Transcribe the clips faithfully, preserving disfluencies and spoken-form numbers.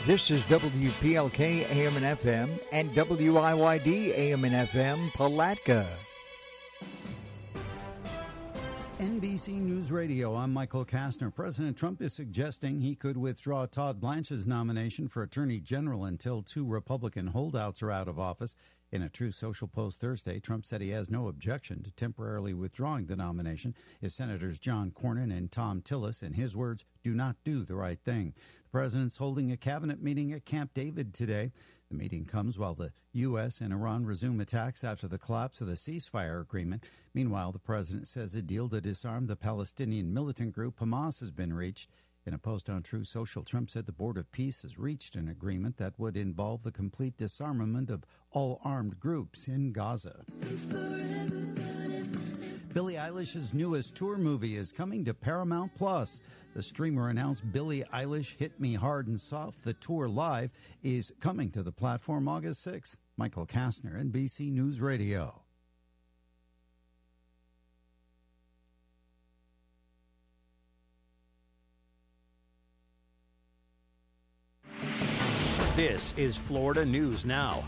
This is W P L K A M and F M and W I Y D A M and F M Palatka. N B C News Radio, I'm Michael Kastner. President Trump is suggesting he could withdraw Todd Blanche's nomination for Attorney General until two Republican holdouts are out of office. In a True Social post Thursday, Trump said he has no objection to temporarily withdrawing the nomination if Senators John Cornyn and Thom Tillis, in his words, do not do the right thing. The president's holding a cabinet meeting at Camp David today. The meeting comes while the U S and Iran resume attacks after the collapse of the ceasefire agreement. Meanwhile, the president says a deal to disarm the Palestinian militant group Hamas has been reached. In a post on True Social, Trump said the Board of Peace has reached an agreement that would involve the complete disarmament of all armed groups in Gaza. Billie Eilish's newest tour movie is coming to Paramount Plus. The streamer announced Billie Eilish Hit Me Hard and Soft, the tour live, is coming to the platform August sixth. Michael Kastner, N B C News Radio. This is Florida News Now.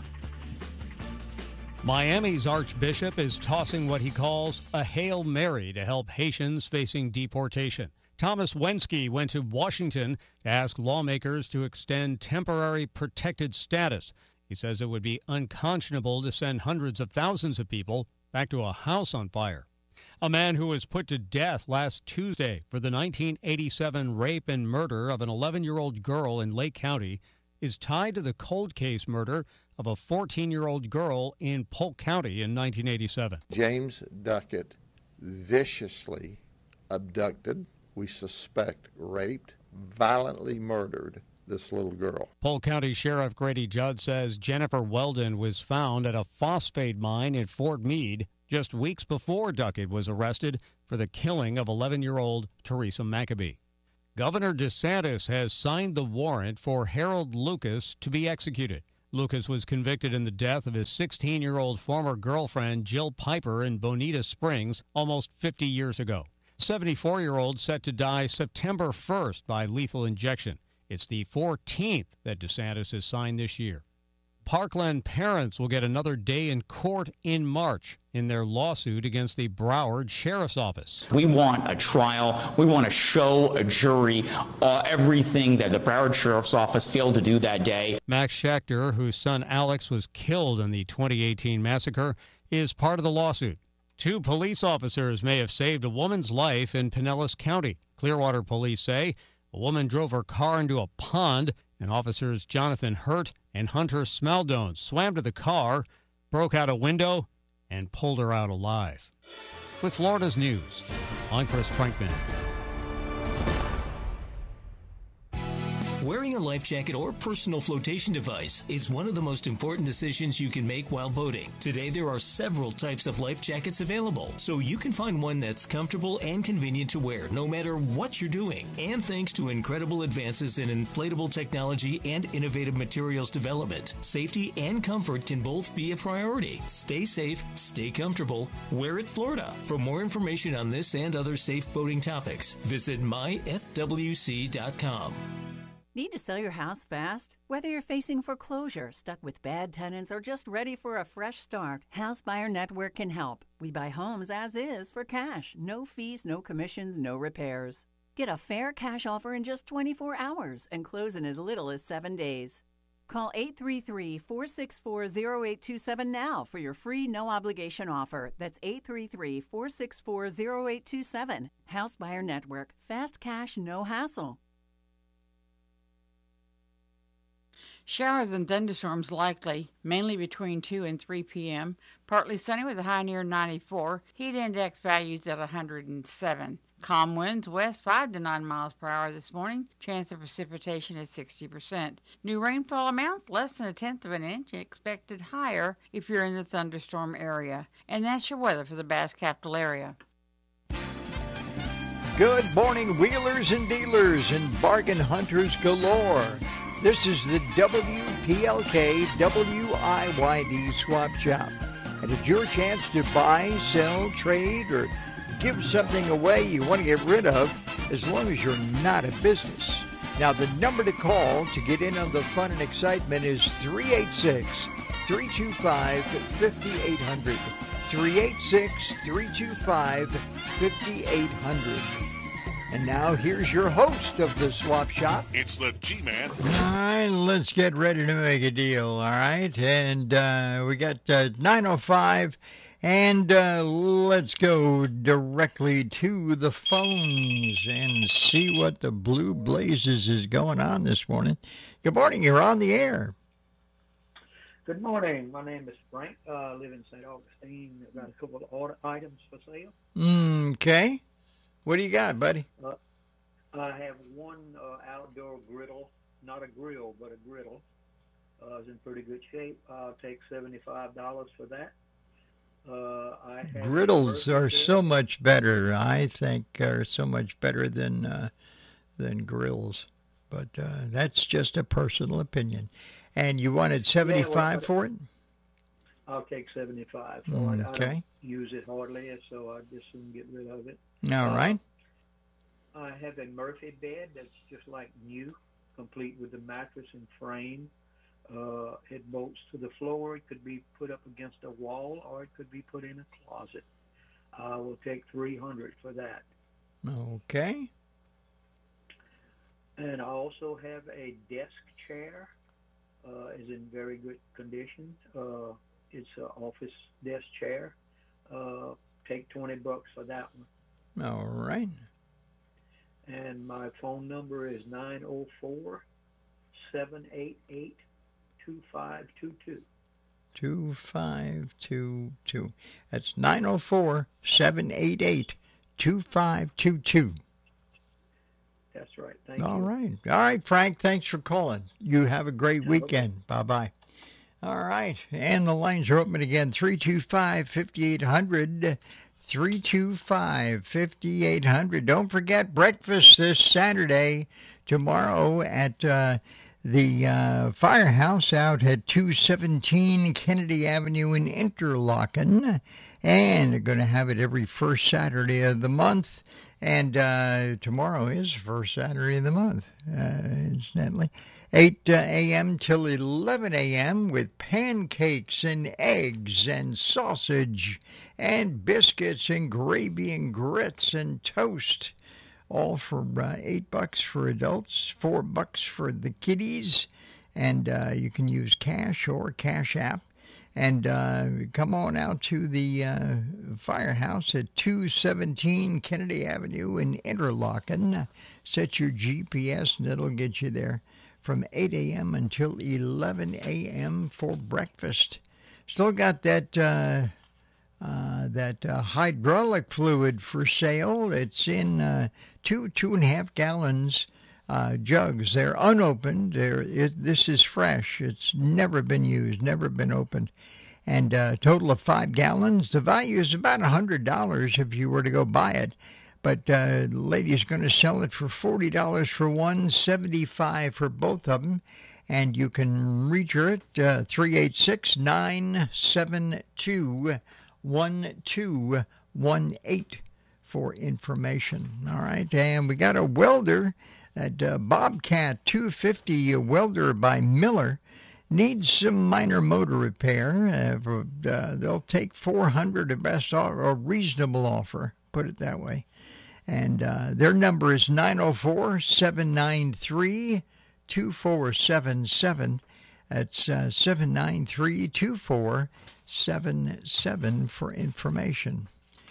Miami's Archbishop is tossing what he calls a Hail Mary to help Haitians facing deportation. Thomas Wensky went to Washington to ask lawmakers to extend temporary protected status. He says it would be unconscionable to send hundreds of thousands of people back to a house on fire. A man who was put to death last Tuesday for the nineteen eighty-seven rape and murder of an eleven-year-old girl in Lake County is tied to the cold case murder of a fourteen-year-old girl in Polk County in nineteen eighty-seven. James Duckett viciously abducted, we suspect raped, violently murdered this little girl. Polk County Sheriff Grady Judd says Jennifer Weldon was found at a phosphate mine in Fort Meade just weeks before Duckett was arrested for the killing of eleven-year-old Teresa Maccabee. Governor DeSantis has signed the warrant for Harold Lucas to be executed. Lucas was convicted in the death of his sixteen-year-old former girlfriend Jill Piper in Bonita Springs almost fifty years ago. seventy-four-year-old set to die September first by lethal injection. It's the fourteenth that DeSantis has signed this year. Parkland parents will get another day in court in March in their lawsuit against the Broward Sheriff's Office. We want a trial. We want to show a jury uh, everything that the Broward Sheriff's Office failed to do that day. Max Schechter, whose son Alex was killed in the twenty eighteen massacre, is part of the lawsuit. Two police officers may have saved a woman's life in Pinellas County. Clearwater police say a woman drove her car into a pond, and officers Jonathan Hurt and Hunter Smaldone swam to the car, broke out a window, and pulled her out alive. With Florida's news, I'm Chris Trankman. Wearing a life jacket or personal flotation device is one of the most important decisions you can make while boating. Today, there are several types of life jackets available, so you can find one that's comfortable and convenient to wear no matter what you're doing. And thanks to incredible advances in inflatable technology and innovative materials development, safety and comfort can both be a priority. Stay safe, stay comfortable, wear it Florida. For more information on this and other safe boating topics, visit my f w c dot com. Need to sell your house fast? Whether you're facing foreclosure, stuck with bad tenants, or just ready for a fresh start, House Buyer Network can help. We buy homes as is for cash. No fees, no commissions, no repairs. Get a fair cash offer in just twenty-four hours and close in as little as seven days. Call eight three three, four six four, zero eight two seven now for your free no-obligation offer. That's eight three three, four six four, zero eight two seven. House Buyer Network. Fast cash, no hassle. Showers and thunderstorms likely, mainly between two and three p.m. Partly sunny with a high near ninety-four. Heat index values at one hundred seven. Calm winds west five to nine miles per hour this morning. Chance of precipitation is sixty percent. New rainfall amounts less than a tenth of an inch, expected higher if you're in the thunderstorm area. And that's your weather for the Bass Capital area. Good morning, wheelers and dealers and bargain hunters galore. This is the W P L K W I Y D Swap Shop. And it's your chance to buy, sell, trade, or give something away you want to get rid of, as long as you're not a business. Now, the number to call to get in on the fun and excitement is three eight six, three two five, five eight zero zero. three eight six, three two five, five eight zero zero. And now here's your host of the Swap Shop. It's the G-Man. All right, let's get ready to make a deal, all right? And uh, we got uh, nine oh five, and uh, let's go directly to the phones and see what the Blue Blazes is going on this morning. Good morning, you're on the air. Good morning. My name is Frank. Uh, I live in Saint Augustine. I've got a couple of order items for sale. Okay. What do you got, buddy? Uh, I have one uh, outdoor griddle, not a grill, but a griddle. Uh, it's in pretty good shape. I'll take seventy-five dollars for that. Uh, I have Griddles are so much better, I think, are so much better than uh, than grills. But uh, that's just a personal opinion. And you wanted seventy-five yeah, well, for it? I'll take seventy-five for mm, it. I okay. don't use it hardly, so I just soon get rid of it. All uh, right. I have a Murphy bed that's just like new, complete with the mattress and frame. Uh, it bolts to the floor. It could be put up against a wall, or it could be put in a closet. I will take three hundred dollars for that. Okay. And I also have a desk chair. Uh, is in very good condition. Uh, it's an office desk chair. Uh, take twenty bucks for that one. All right. And my phone number is nine oh four, seven eight eight, two five two two. two five two two. That's nine oh four, seven eight eight, two five two two. That's right. Thank All you. All right. All right, Frank, thanks for calling. You have a great weekend. Okay. Bye-bye. All right. And the lines are open again, three two five, five eight zero zero, three two five, five eight zero zero. Don't forget breakfast this Saturday, tomorrow at uh, the uh, Firehouse out at two seventeen Kennedy Avenue in Interlaken. And they're going to have it every first Saturday of the month. And uh, tomorrow is first Saturday of the month, uh, incidentally. eight a.m. till eleven a.m. with pancakes and eggs and sausage and biscuits and gravy and grits and toast. All for uh, eight bucks for adults, four bucks for the kiddies. And uh, you can use cash or Cash App. And uh, come on out to the uh, Firehouse at two seventeen Kennedy Avenue in Interlaken. Set your G P S and it'll get you there from eight a.m. until eleven a.m. for breakfast. Still got that uh, uh, that uh, hydraulic fluid for sale. It's in uh, two, two and a half gallons uh, jugs. They're unopened. They're, it, this is fresh. It's never been used, never been opened. And a total of five gallons. The value is about one hundred dollars if you were to go buy it. But uh, the lady's going to sell it for forty dollars for one, seventy-five dollars for both of them. And you can reach her at uh, three eight six, nine seven two, one two one eight for information. All right, and we got a welder, that uh, Bobcat two fifty welder by Miller. Needs some minor motor repair. Uh, for, uh, they'll take four hundred dollars, a best offer, a reasonable offer, put it that way. And uh, their number is nine oh four, seven nine three, two four seven seven. That's uh, seven nine three, two four seven seven for information.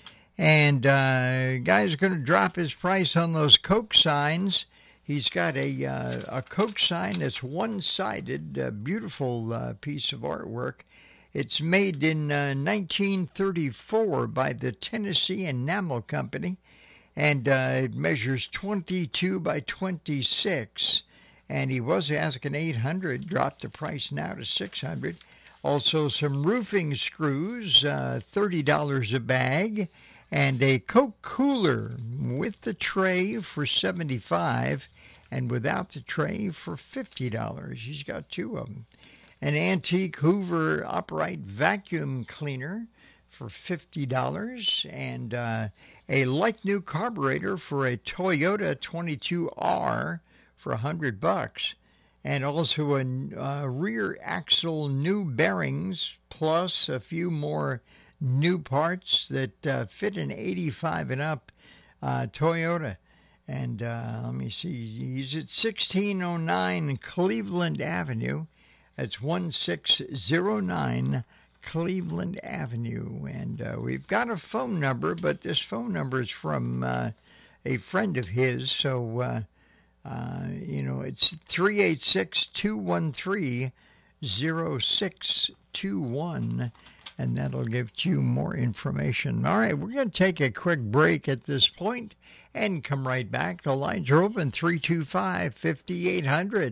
And uh, guy's going to drop his price on those Coke signs. He's got a uh, a Coke sign that's one-sided, a beautiful uh, piece of artwork. It's made in uh, nineteen thirty-four by the Tennessee Enamel Company, and uh, it measures twenty-two by twenty-six. And he was asking eight hundred dollars, dropped the price now to six hundred dollars. Also some roofing screws, uh, thirty dollars a bag, and a Coke cooler with the tray for seventy-five dollars. And without the tray for fifty dollars. He's got two of them. An antique Hoover upright vacuum cleaner for fifty dollars. And uh, a like-new carburetor for a Toyota twenty-two R for a hundred bucks. And also a uh, rear axle new bearings, plus a few more new parts that uh, fit an eighty-five and up uh, Toyota. And uh, let me see, he's at sixteen oh nine Cleveland Avenue. That's one six zero nine Cleveland Avenue. And uh, we've got a phone number, but this phone number is from uh, a friend of his. So, uh, uh, you know, it's three eight six, two one three, zero six two one. And that'll give you more information. All right, we're going to take a quick break at this point and come right back. The lines are open, three two five, five eight zero zero.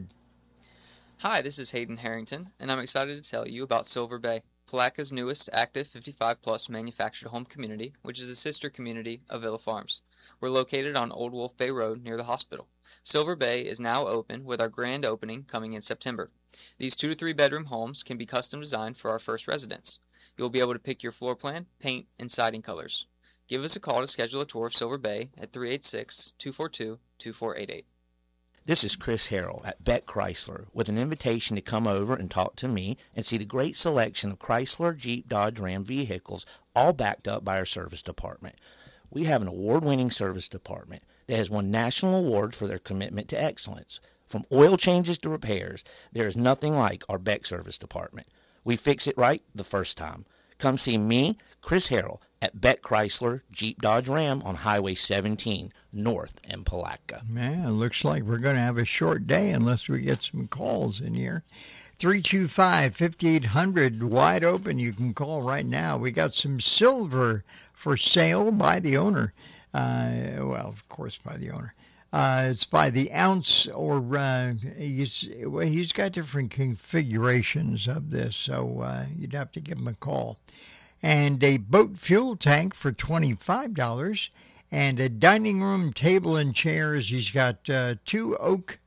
Hi, this is Hayden Harrington, and I'm excited to tell you about Silver Bay, Palaca's newest active fifty-five plus manufactured home community, which is a sister community of Villa Farms. We're located on Old Wolf Bay Road near the hospital. Silver Bay is now open with our grand opening coming in September. These two to three bedroom homes can be custom designed for our first residents. You'll be able to pick your floor plan, paint, and siding colors. Give us a call to schedule a tour of Silver Bay at three eight six, two four two, two four eight eight. This is Chris Harrell at Beck Chrysler with an invitation to come over and talk to me and see the great selection of Chrysler, Jeep, Dodge, Ram vehicles, all backed up by our service department. We have an award-winning service department that has won national awards for their commitment to excellence. From oil changes to repairs, there is nothing like our Beck service department. We fix it right the first time. Come see me, Chris Harrell, at Beck Chrysler, Jeep, Dodge, Ram on Highway seventeen, north in Palaca. Man, looks like we're going to have a short day unless we get some calls in here. three two five, five eight zero zero, wide open. You can call right now. We got some silver for sale by the owner. Uh, well, of course, by the owner. Uh, it's by the ounce, or uh, he's, well, he's got different configurations of this, so uh, you'd have to give him a call. And a boat fuel tank for twenty-five dollars, and a dining room table and chairs. He's got uh, two oak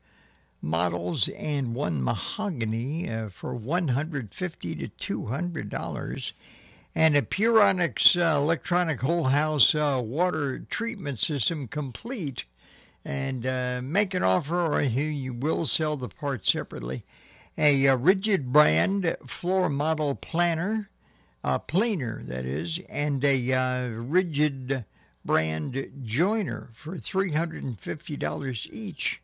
models and one mahogany uh, for one hundred fifty to two hundred dollars. And a Puronics uh, electronic whole house uh, water treatment system complete. And uh, make an offer, or you will sell the parts separately. A, a Rigid brand floor model planner, uh, planer that is, and a uh, Rigid brand joiner for three hundred fifty dollars each.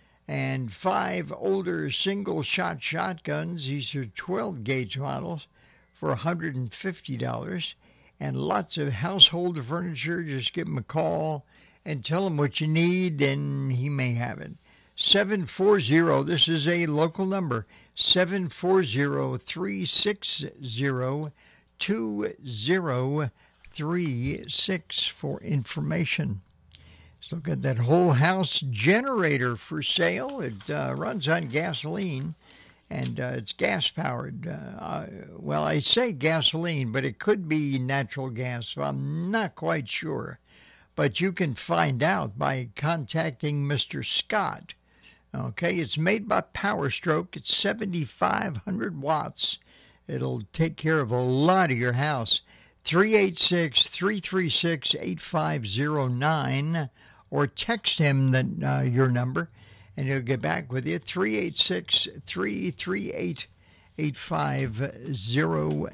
And five older single-shot shotguns. These are twelve gauge models for one hundred fifty dollars. And lots of household furniture. Just give them a call and tell him what you need, and he may have it. seven four zero, this is a local number, seven four zero, three six zero, two zero three six for information. Let's look at that whole house generator for sale. It uh, runs on gasoline, and uh, it's gas-powered. Uh, uh, well, I say gasoline, but it could be natural gas, so I'm not quite sure. But you can find out by contacting Mister Scott. Okay, it's made by Power Stroke. It's seventy-five hundred watts. It'll take care of a lot of your house. three eight six, three three six, eight five zero nine, or text him the, uh, your number, and he'll get back with you. three eight six, three three eight, eight five zero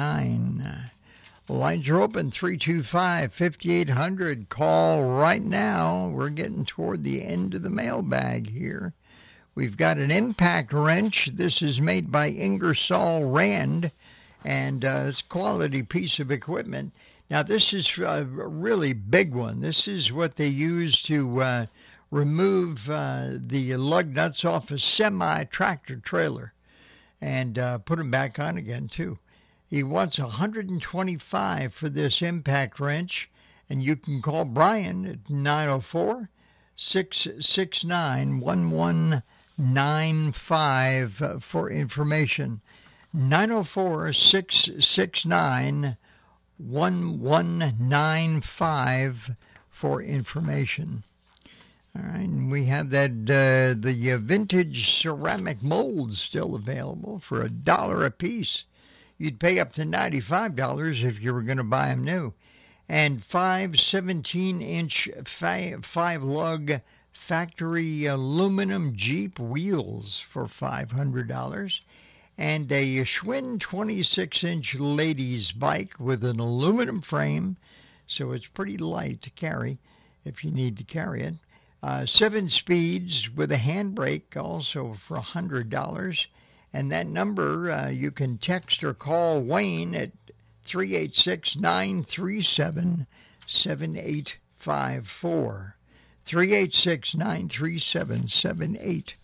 nine. Lines are open, three two five, five eight zero zero. Call right now. We're getting toward the end of the mailbag here. We've got an impact wrench. This is made by Ingersoll Rand, and uh, it's a quality piece of equipment. Now, this is a really big one. This is what they use to uh, remove uh, the lug nuts off a semi-tractor trailer and uh, put them back on again, too. He wants one hundred twenty-five for this impact wrench, and you can call Brian at nine oh four, six six nine, one one nine five for information. nine oh four, six six nine, one one nine five for information. All right, and we have that uh, the uh, vintage ceramic molds still available for a dollar a piece. You'd pay up to ninety-five dollars if you were going to buy them new. And five seventeen-inch five-lug factory aluminum Jeep wheels for five hundred dollars. And a Schwinn twenty-six inch ladies bike with an aluminum frame, so it's pretty light to carry if you need to carry it. Uh, seven speeds with a handbrake, also for one hundred dollars. And that number, uh, you can text or call Wayne at three eight six, nine three seven, seven eight five four. three eight six, nine three seven, seven eight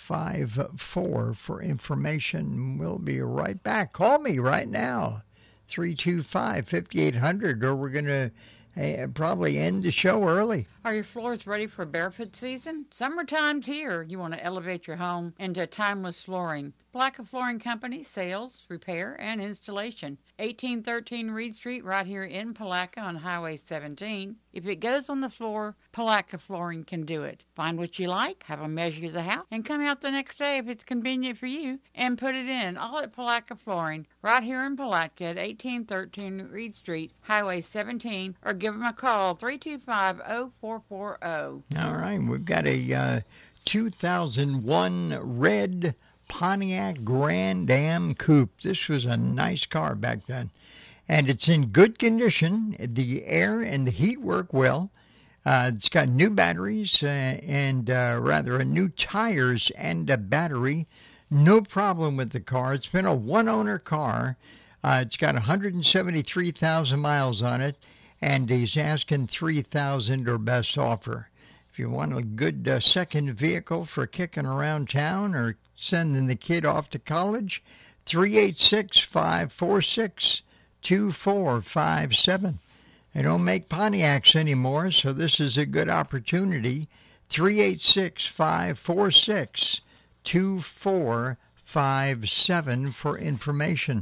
five four for information. We'll be right back. Call me right now, three two five, five eight zero zero, or we're going to uh, probably end the show early. Are your floors ready for barefoot season? Summertime's here. You want to elevate your home into timeless flooring. Palatka Flooring Company, sales, repair, and installation. eighteen thirteen Reed Street, right here in Palatka on Highway seventeen. If it goes on the floor, Palatka Flooring can do it. Find what you like, have them measure the house, and come out the next day if it's convenient for you, and put it in. All at Palatka Flooring, right here in Palatka at eighteen thirteen Reed Street, Highway seventeen, or give them a call, three two five, oh four four oh. All right, we've got a uh, two thousand one red Pontiac Grand Am Coupe. This was a nice car back then, and it's in good condition. The air and the heat work well. Uh, it's got new batteries uh, and uh, rather new tires and a battery. No problem with the car. It's been a one-owner car. Uh, it's got one hundred seventy-three thousand miles on it, and he's asking three thousand dollars or best offer. If you want a good uh, second vehicle for kicking around town or sending the kid off to college, three eight six, five four six, two four five seven. They don't make Pontiacs anymore, so this is a good opportunity. three eight six, five four six, two four five seven for information.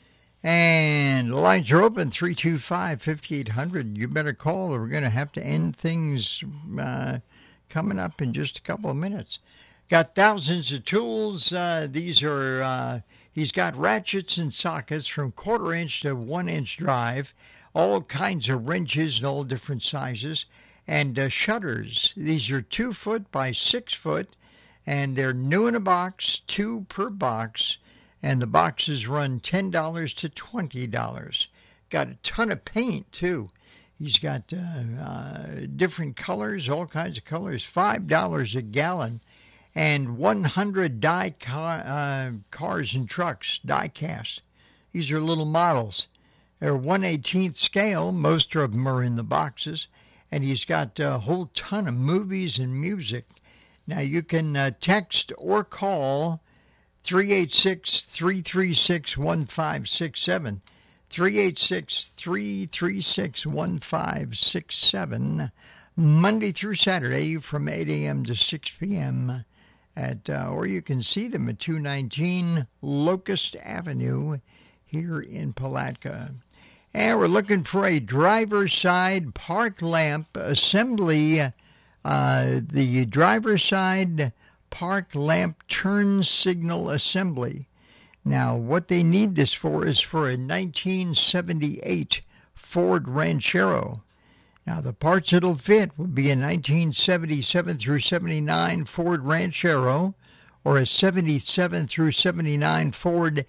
And the lines are open, three two five, five eight zero zero. You better call or we're going to have to end things uh, coming up in just a couple of minutes. Got thousands of tools. Uh, these are, uh, he's got ratchets and sockets from quarter inch to one inch drive, all kinds of wrenches in all different sizes, and uh, shutters. These are two foot by six foot, and they're new in a box, two per box, and the boxes run ten dollars to twenty dollars. Got a ton of paint, too. He's got uh, uh, different colors, all kinds of colors, five dollars a gallon. And one hundred die car, uh, cars and trucks, die cast. These are little models. They're one eighteenth scale. Most of them are in the boxes. And he's got a whole ton of movies and music. Now you can uh, text or call three eight six, three three six, one five six seven. three eight six, three three six, one five six seven. Monday through Saturday from eight a.m. to six p.m. At, uh, or you can see them at two nineteen Locust Avenue here in Palatka. And we're looking for a driver's side park lamp assembly. Uh, the driver's side park lamp turn signal assembly. Now, what they need this for is for a nineteen seventy-eight Ford Ranchero. Now, the parts it'll fit would be a nineteen seventy-seven through seventy-nine Ford Ranchero or a seventy-seven through seventy-nine Ford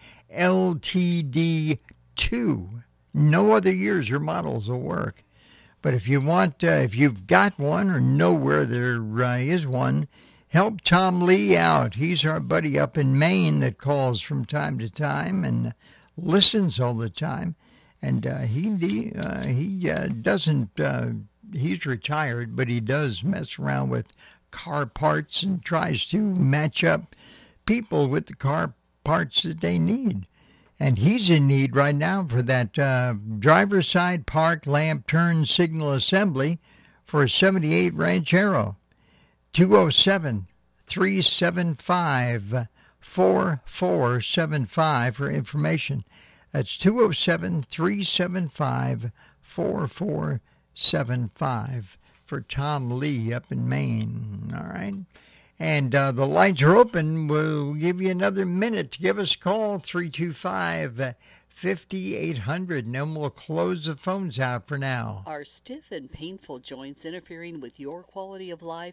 L T D two. No other years or models will work. But if you want, uh, if you've got one or know where there uh, is one, help Tom Lee out. He's our buddy up in Maine that calls from time to time and listens all the time. And uh, he uh, he uh, doesn't, uh, he's retired, but he does mess around with car parts and tries to match up people with the car parts that they need. And he's in need right now for that uh, driver's side park lamp turn signal assembly for a seventy-eight Ranchero. two oh seven, three seven five, four four seven five for information. That's two oh seven, three seven five, four four seven five for Tom Lee up in Maine. All right. And uh, the lines are open. We'll give you another minute to give us a call, three two five, five eight zero zero, and then we'll close the phones out for now. Are stiff and painful joints interfering with your quality of life?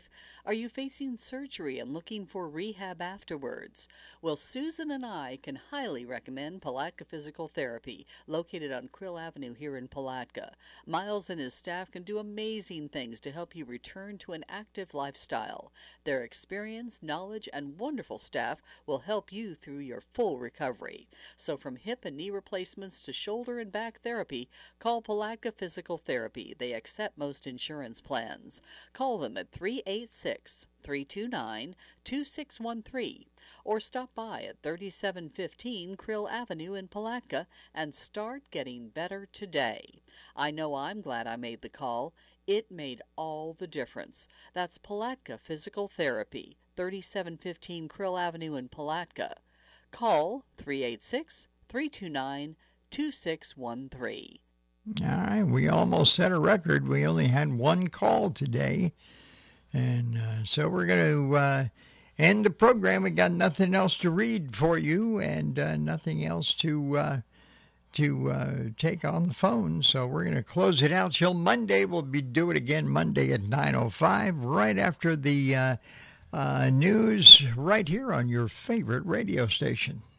Are you facing surgery and looking for rehab afterwards? Well, Susan and I can highly recommend Palatka Physical Therapy, located on Krill Avenue here in Palatka. Miles and his staff can do amazing things to help you return to an active lifestyle. Their experience, knowledge, and wonderful staff will help you through your full recovery. So from hip and knee replacements to shoulder and back therapy, call Palatka Physical Therapy. They accept most insurance plans. Call them at three eight six, three two nine, two six one three or stop by at thirty-seven fifteen Krill Avenue in Palatka and start getting better today. I know I'm glad I made the call. It made all the difference. That's Palatka Physical Therapy, thirty-seven fifteen Krill Avenue in Palatka. Call three eight six, three two nine, two six one three. All right, we almost set a record. We only had one call today. And uh, so we're going to uh, end the program. We got nothing else to read for you and uh, nothing else to uh, to uh, take on the phone. So we're going to close it out till Monday. We'll be do it again Monday at nine oh five, right after the uh, uh, news, right here on your favorite radio station.